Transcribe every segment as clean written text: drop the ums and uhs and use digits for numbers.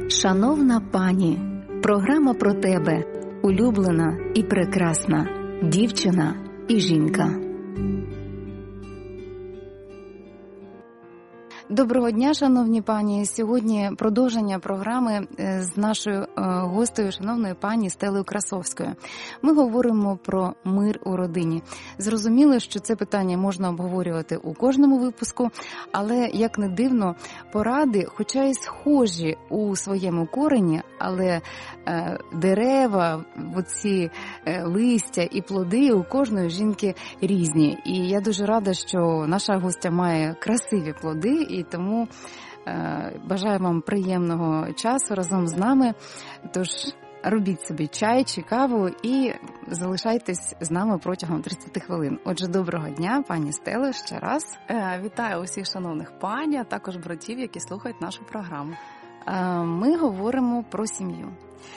Шановна пані, програма про тебе, улюблена і прекрасна, дівчина і жінка. Доброго дня, шановні пані. Сьогодні продовження програми з нашою гостею, шановною пані Стелею Красовською. Ми говоримо про мир у родині. Зрозуміло, що це питання можна обговорювати у кожному випуску, але, як не дивно, поради, хоча й схожі у своєму корені, але дерева, оці листя і плоди у кожної жінки різні. І я дуже рада, що наша гостя має красиві плоди, і тому бажаю вам приємного часу разом з нами. Тож робіть собі чай чи каву і залишайтесь з нами протягом 30 хвилин. Отже, доброго дня, пані Стело, ще раз. Вітаю усіх шановних пані, а також братів, які слухають нашу програму. Ми говоримо про сім'ю.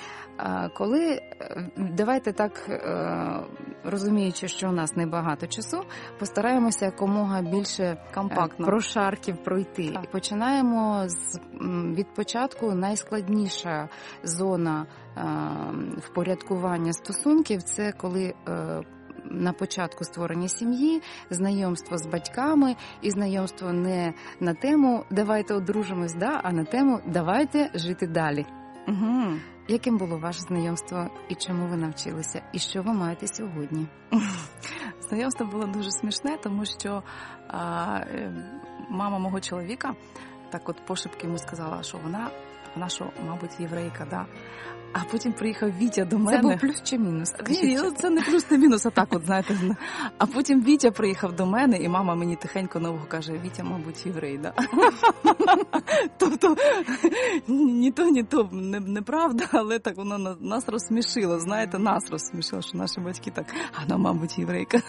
Давайте так, розуміючи, що у нас небагато часу, постараємося якомога більше компактно прошарків пройти. Так. Починаємо від початку. Найскладніша зона впорядкування стосунків – це коли на початку створення сім'ї, знайомство з батьками і знайомство не на тему «давайте одружимось», а на тему «давайте жити далі». Угу. Яким було ваше знайомство і чому ви навчилися? І що ви маєте сьогодні? Знайомство було дуже смішне, тому що мама мого чоловіка так от пошепки йому сказала, що вона мабуть, єврейка, да. А потім приїхав Вітя до мене. Це був плюс чи мінус? Ні, це не плюс, не мінус, а так от, знаєте. А потім Вітя приїхав до мене, і мама мені тихенько на вухо каже, Вітя, мабуть, єврей, да. Тобто, ні то неправда, але так воно нас розсмішило, знаєте, що наші батьки так, вона, мабуть, єврейка.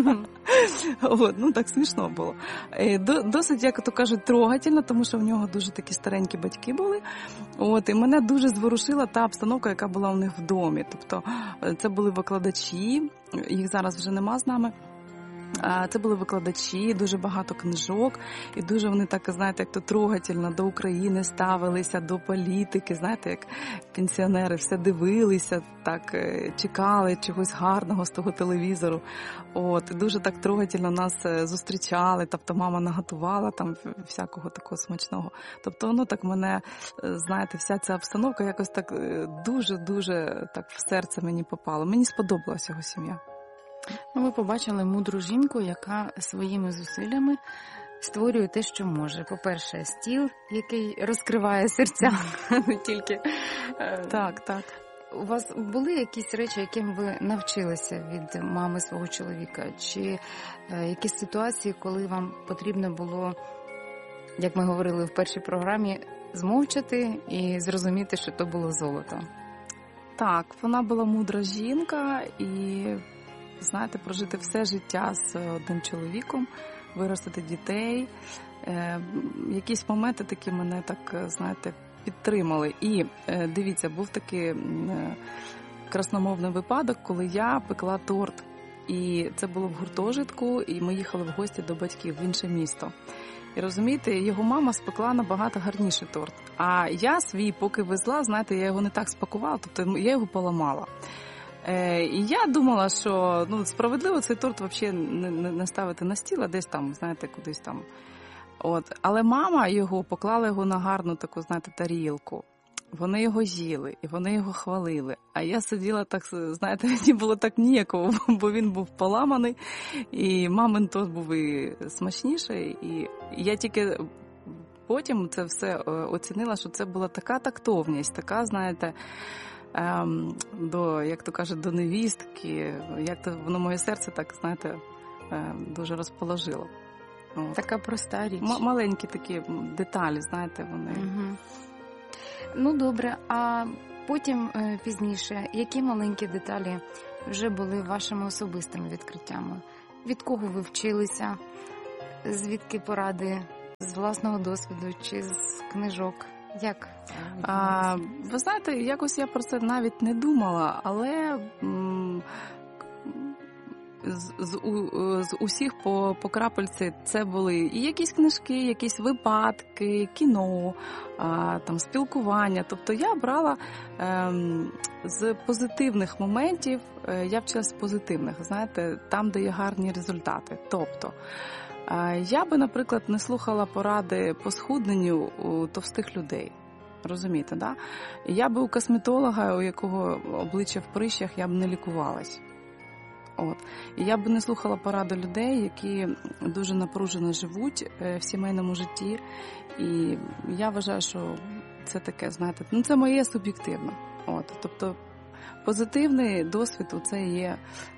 От, ну так смішно було. Досить, як то кажуть, трогательно, тому що в нього дуже такі старенькі батьки були. От, і мене дуже зворушила та обстановка, яка була у них в домі. Тобто це були викладачі, їх зараз вже нема з нами. Це були викладачі, дуже багато книжок, і дуже вони так, знаєте, як то трогательно до України ставилися, до політики, знаєте, як пенсіонери все дивилися, так чекали чогось гарного з того телевізору. От, і дуже так трогательно нас зустрічали, тобто мама наготувала там всякого такого смачного. Тобто воно так мене, знаєте, вся ця обстановка якось так дуже-дуже так в серце мені попало. Мені сподобалася його сім'я. Ви побачили мудру жінку, яка своїми зусиллями створює те, що може. По-перше, стіл, який розкриває серця, не тільки. Так. У вас були якісь речі, яким ви навчилися від мами свого чоловіка? Чи якісь ситуації, коли вам потрібно було, як ми говорили в першій програмі, змовчати і зрозуміти, що то було золото? Так, вона була мудра жінка і, знаєте, прожити все життя з одним чоловіком, виростити дітей. Якісь моменти такі мене так, знаєте, підтримали. І, дивіться, був такий красномовний випадок, коли я пекла торт. І це було в гуртожитку, і ми їхали в гості до батьків в інше місто. І розумієте, його мама спекла набагато гарніший торт. А я свій, поки везла, знаєте, я його не так спакувала, тобто я його поламала. І я думала, що справедливо цей торт взагалі не ставити на стіл, а десь там, знаєте, кудись там. От. Але мама поклала його на гарну таку, знаєте, тарілку. Вони його їли, і вони його хвалили. А я сиділа так, знаєте, мені було так ніяково, бо він був поламаний, і мамин торт був і смачніший. І я тільки потім це все оцінила, що це була така тактовність, така, знаєте, як то кажуть, до невістки, як то воно моє серце так, знаєте, дуже розположило. От. Така проста річ. Маленькі такі деталі, знаєте, вони. Угу. Ну, добре, а потім, пізніше, які маленькі деталі вже були вашими особистими відкриттями? Від кого ви вчилися? Звідки поради? З власного досвіду чи з книжок? Як? Ви знаєте, якось я про це навіть не думала, але з усіх по крапельці це були і якісь книжки, якісь випадки, кіно, там спілкування. Тобто я брала з позитивних моментів, я вчилась з позитивних, знаєте, там, де є гарні результати. Тобто я би, наприклад, не слухала поради по схудненню у товстих людей. Розумієте, да? Я би у косметолога, у якого обличчя в прищах, я б не лікувалась. От. І я б не слухала поради людей, які дуже напружено живуть в сімейному житті. І я вважаю, що це таке, знаєте, ну це моє суб'єктивно. От. Тобто позитивний досвід – це є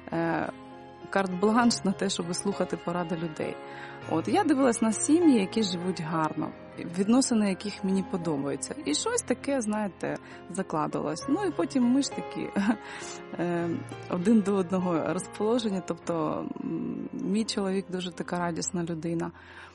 карт-бланш на те, щоб слухати поради людей. От, я дивилась на сім'ї, які живуть гарно, відносини яких мені подобаються. І щось таке, знаєте, закладалось. Ну і потім ми ж такі один до одного розположені. Тобто мій чоловік дуже така радісна людина.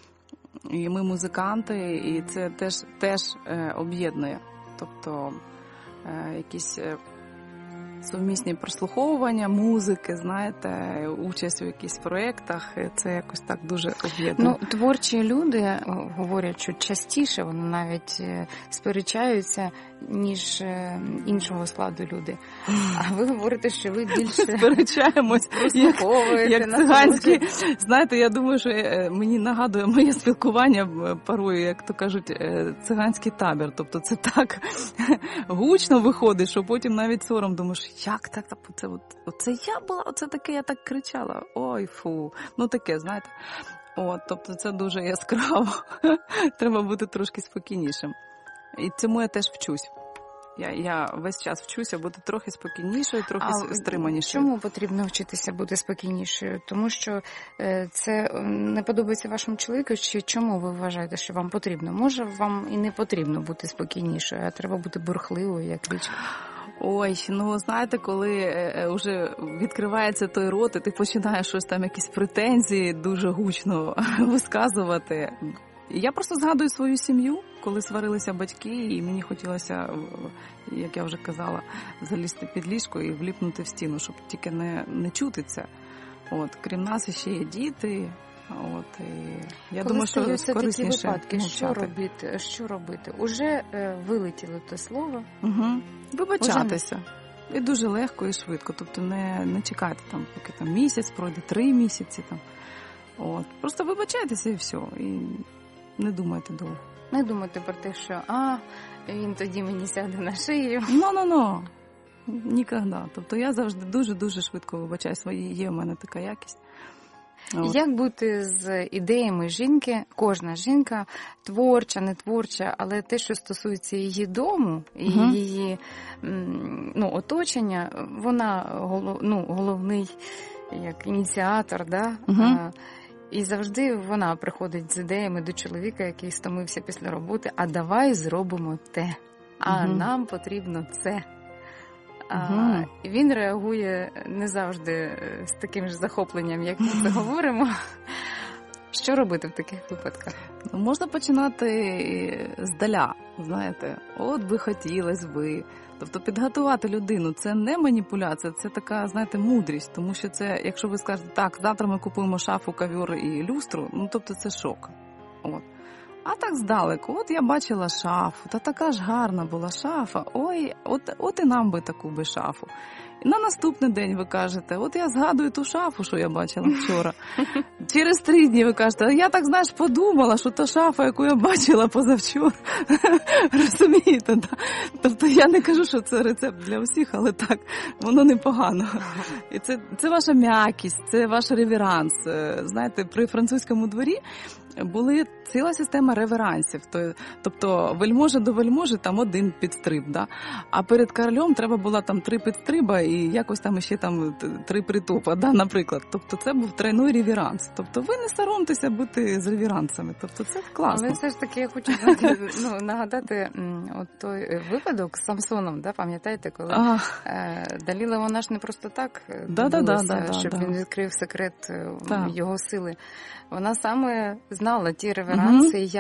І ми музиканти, і це теж об'єднує. Тобто якісь сумісні прослуховування музики, знаєте, участь у якихось проєктах, це якось так дуже об'єднує. Ну, творчі люди говорять, що частіше вони навіть сперечаються, ніж іншого складу люди. А ви говорите, що ви більше сперечаємось, як циганські. Знаєте, я думаю, що мені нагадує моє спілкування порою, як то кажуть, циганський табір. Тобто це так гучно виходить, що потім навіть сором думаєш, як так, оце я була, оце таке, я так кричала, ой, фу, ну таке, знаєте. От, тобто це дуже яскраво, треба бути трошки спокійнішим. І цьому я теж вчусь. Я весь час вчуся бути трохи спокійнішою, трохи стриманішою. Чому потрібно вчитися бути спокійнішою? Тому що це не подобається вашому чоловіку, чи чому ви вважаєте, що вам потрібно? Може, вам і не потрібно бути спокійнішою, а треба бути бурхливою, як річка? Ой, ну знаєте, коли вже відкривається той рот, і ти починаєш щось там, якісь претензії дуже гучно висказувати. Я просто згадую свою сім'ю, коли сварилися батьки, і мені хотілося, як я вже казала, залізти під ліжко і вліпнути в стіну, щоб тільки не чути це. От, крім нас ще є діти. От, і я думаю, що корисніше випадки, що робити? Уже вилетіло те слово. Угу. Вибачатися. І дуже легко і швидко. Тобто не чекайте, там, поки там місяць пройде, 3 місяці. Там. От. Просто вибачайтеся і все. І не думайте довго. Не думайте про те, що він тоді мені сяде на шию. Ніколи. Тобто я завжди дуже-дуже швидко вибачаюсь. Є в мене така якість. От. Як бути з ідеями жінки? Кожна жінка, творча, не творча, але те, що стосується її дому і її оточення, вона головний як ініціатор, да? І завжди вона приходить з ідеями до чоловіка, який стомився після роботи, а давай зробимо те, нам потрібно це. Він реагує не завжди з таким ж захопленням, як ми це говоримо. Що робити в таких випадках? Можна починати здаля, знаєте, от би хотілося би. Тобто підготувати людину – це не маніпуляція, це така, знаєте, мудрість. Тому що це, якщо ви скажете, так, завтра ми купуємо шафу, ковер і люстру, тобто це шок. От. А так здалеку, от я бачила шафу, та така ж гарна була шафа, ой, от і нам би таку би шафу. І на наступний день ви кажете, от я згадую ту шафу, що я бачила вчора. Через 3 дні ви кажете, я так, знаєш, подумала, що та шафа, яку я бачила позавчора. Розумієте, да? Тобто я не кажу, що це рецепт для всіх, але так, воно непогано. І це ваша м'якість, це ваш реверанс. Знаєте, при французькому дворі були ціла система реверансів. Тобто вельможа до вельможі там 1 підстриб, да? А перед королем треба було там 3 підстриба і якось там ще там 3 притопа, да, наприклад. Тобто це був тройний реверанс. Тобто ви не соромтеся бути з реверансами. Тобто це класно. Але все ж таки я хочу нагадати от той випадок з Самсоном, да, пам'ятаєте, коли Даліла, вона ж не просто так добилася, щоб він відкрив секрет його сили. Вона саме знала ті реверанси,